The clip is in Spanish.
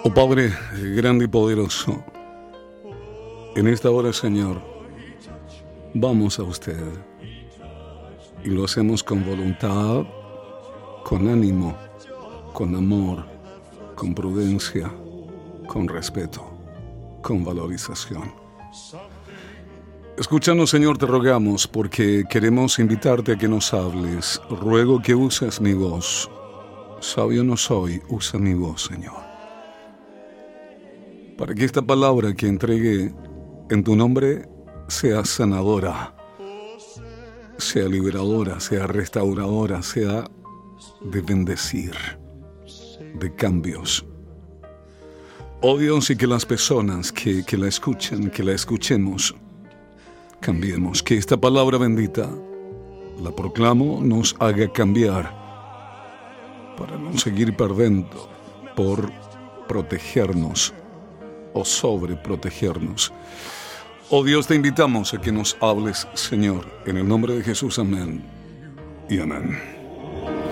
Oh Padre grande y poderoso, en esta hora, Señor, vamos a usted y lo hacemos con voluntad, con ánimo, con amor, con prudencia, con respeto, con valorización. Escúchanos, Señor, te rogamos, porque queremos invitarte a que nos hables. Ruego que uses mi voz. Sabio no soy, usa mi voz, Señor, para que esta palabra que entregue en tu nombre sea sanadora, sea liberadora, sea restauradora, sea de bendecir, de cambios. Oh Dios, y que las personas que la escuchan, que la escuchemos, cambiemos. Que esta palabra bendita, la proclamo, nos haga cambiar para no seguir perdiendo por protegernos o sobreprotegernos. Oh Dios, te invitamos a que nos hables, Señor, en el nombre de Jesús, amén y amén.